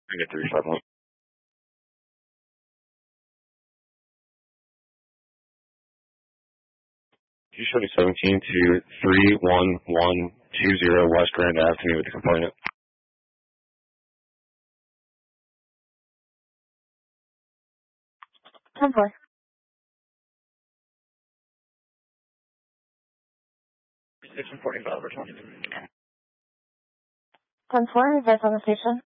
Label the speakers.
Speaker 1: Bring it 351. You should be 17 to 31120 West Grand Avenue with the complainant.
Speaker 2: 10-4.
Speaker 1: 6:45 or 20.
Speaker 2: 10-4, you guys on the station?